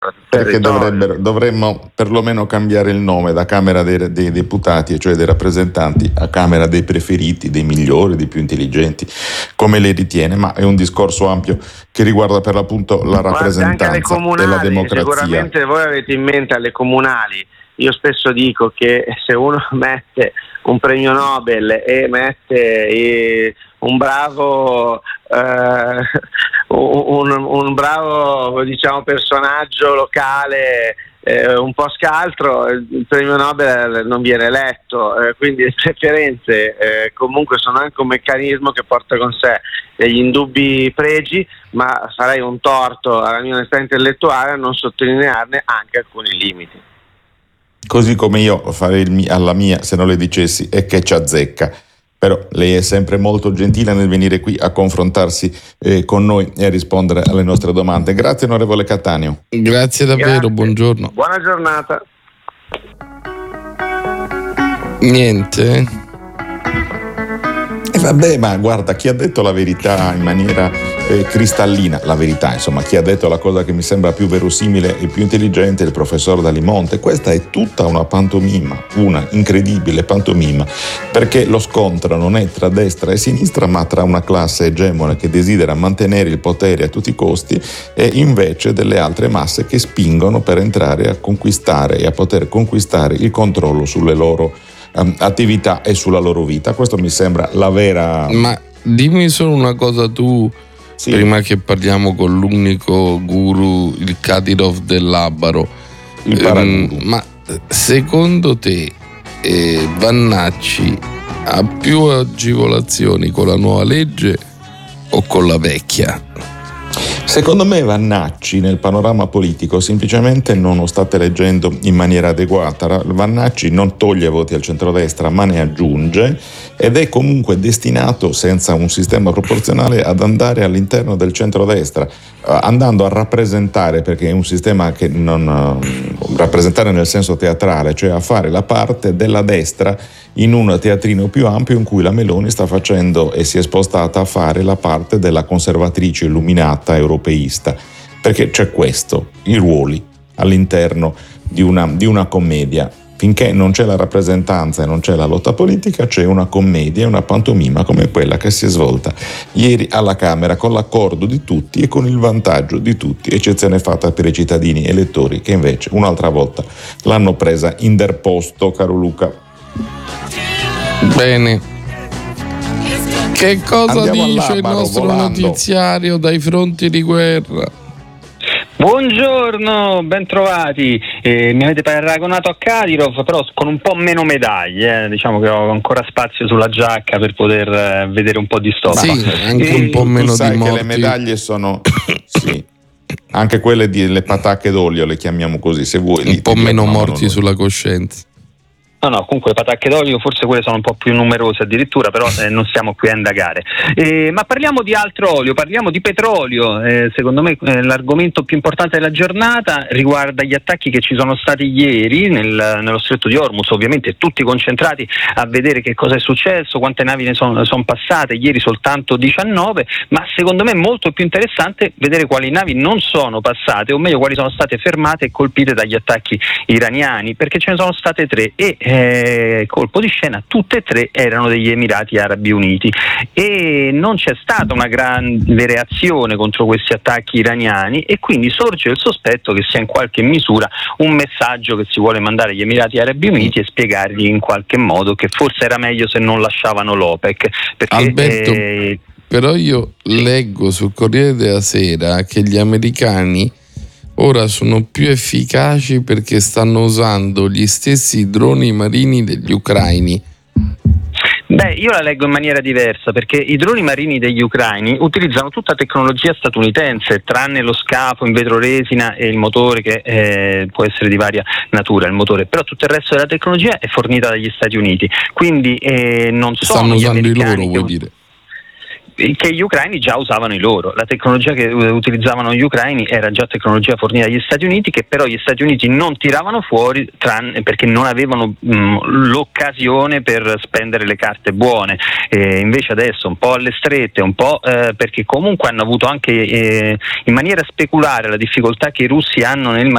Perché dovremmo perlomeno cambiare il nome da Camera dei Deputati, cioè dei rappresentanti, a Camera dei preferiti, dei migliori, dei più intelligenti, come lei ritiene, ma è un discorso ampio che riguarda per l'appunto la rappresentanza della democrazia. Sicuramente voi avete in mente alle comunali. Io spesso dico che se uno mette un premio Nobel e mette un bravo diciamo personaggio locale un po' scaltro, il premio Nobel non viene eletto, quindi le preferenze comunque sono anche un meccanismo che porta con sé degli indubbi pregi, ma farei un torto alla mia onestà intellettuale a non sottolinearne anche alcuni limiti. Così come io farei alla mia se non le dicessi e che ci azzecca. Però lei è sempre molto gentile nel venire qui a confrontarsi con noi e a rispondere alle nostre domande. Grazie onorevole Cattaneo. Grazie davvero, Grazie. Buongiorno. Buona giornata. Niente? E vabbè, ma guarda, chi ha detto la verità in maniera cristallina, la verità, insomma, chi ha detto la cosa che mi sembra più verosimile e più intelligente è il professor Dalimonte. Questa è tutta una pantomima, una incredibile pantomima, perché lo scontro non è tra destra e sinistra, ma tra una classe egemone che desidera mantenere il potere a tutti i costi e invece delle altre masse che spingono per entrare a conquistare e a poter conquistare il controllo sulle loro attività e sulla loro vita. Questo mi sembra la vera... Ma dimmi solo una cosa tu, sì. Prima che parliamo con l'unico guru, il Kadyrov del Labaro, ma secondo te Vannacci ha più agevolazioni con la nuova legge o con la vecchia? Secondo me Vannacci nel panorama politico semplicemente non lo state leggendo in maniera adeguata. Vannacci non toglie voti al centrodestra ma ne aggiunge ed è comunque destinato, senza un sistema proporzionale, ad andare all'interno del centrodestra, andando a rappresentare, perché è un sistema che non rappresentare nel senso teatrale, cioè a fare la parte della destra in un teatrino più ampio in cui la Meloni sta facendo e si è spostata a fare la parte della conservatrice illuminata europeista, perché c'è questo, i ruoli all'interno di una commedia. Finché non c'è la rappresentanza e non c'è la lotta politica, c'è una commedia, una pantomima come quella che si è svolta ieri alla Camera con l'accordo di tutti e con il vantaggio di tutti, eccezione fatta per i cittadini elettori che invece un'altra volta l'hanno presa in der posto, caro Luca. Bene. Che cosa dice il nostro notiziario dai fronti di guerra? Buongiorno, ben trovati. Mi avete paragonato a Kadyrov, però con un po' meno medaglie. Diciamo che ho ancora spazio sulla giacca per poter vedere un po' di stoffa. Sì, anche un po' meno di morti. Che le medaglie sono sì, anche quelle delle patacche d'olio, le chiamiamo così, se vuoi. Un po' meno morti sulla coscienza. No, comunque le patacche d'olio forse quelle sono un po' più numerose addirittura, però non stiamo qui a indagare. Ma parliamo di altro olio, parliamo di petrolio. Secondo me l'argomento più importante della giornata riguarda gli attacchi che ci sono stati ieri nello stretto di Hormuz, ovviamente tutti concentrati a vedere che cosa è successo, quante navi ne sono passate, ieri soltanto 19, ma secondo me è molto più interessante vedere quali navi non sono passate, o meglio quali sono state fermate e colpite dagli attacchi iraniani, perché ce ne sono state 3 e colpo di scena tutte e 3 erano degli Emirati Arabi Uniti e non c'è stata una grande reazione contro questi attacchi iraniani e quindi sorge il sospetto che sia in qualche misura un messaggio che si vuole mandare agli Emirati Arabi Uniti e spiegargli in qualche modo che forse era meglio se non lasciavano l'OPEC, perché Alberto, però io leggo sul Corriere della Sera che gli americani ora sono più efficaci perché stanno usando gli stessi droni marini degli ucraini. Beh, io la leggo in maniera diversa, perché i droni marini degli ucraini utilizzano tutta tecnologia statunitense, tranne lo scafo in vetro resina e il motore che può essere di varia natura, il motore, però tutto il resto della tecnologia è fornita dagli Stati Uniti, quindi non sono gli americani usando i loro, vuoi dire? Che gli ucraini già usavano i loro. La tecnologia che utilizzavano gli ucraini era già tecnologia fornita dagli Stati Uniti, che però gli Stati Uniti non tiravano fuori perché non avevano l'occasione per spendere le carte buone. Invece adesso un po' alle strette, un po' perché comunque hanno avuto anche in maniera speculare la difficoltà che i russi hanno nel